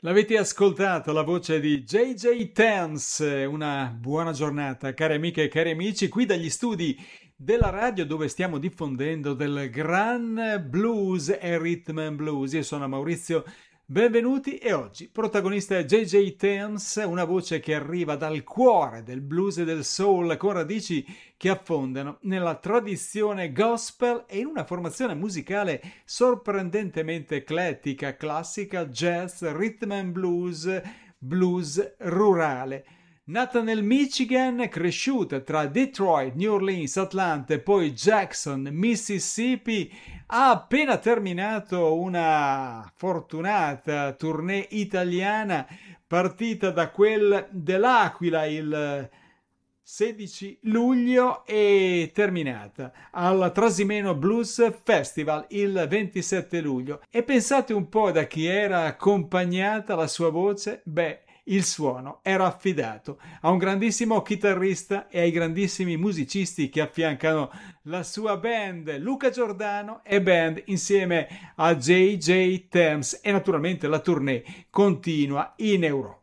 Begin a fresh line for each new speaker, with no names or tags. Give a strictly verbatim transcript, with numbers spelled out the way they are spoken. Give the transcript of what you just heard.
L'avete ascoltato, la voce di J J Tans. Una buona giornata, cari amiche e cari amici, qui dagli studi della radio dove stiamo diffondendo del gran blues e rhythm and blues. Io sono Maurizio, benvenuti e oggi protagonista è J J Tans, una voce che arriva dal cuore del blues e del soul con radici che affondano nella tradizione gospel e in una formazione musicale sorprendentemente eclettica, classica, jazz, rhythm and blues, blues rurale. Nata nel Michigan, cresciuta tra Detroit, New Orleans, Atlanta e poi Jackson, Mississippi, ha appena terminato una fortunata tournée italiana partita da quel dell'Aquila il sedici luglio e terminata al Trasimeno Blues Festival il ventisette luglio. E pensate un po' da chi era accompagnata la sua voce? Beh, il suono era affidato a un grandissimo chitarrista e ai grandissimi musicisti che affiancano la sua band, Luca Giordano e band insieme a J J Tams, e naturalmente la tournée continua in Europa.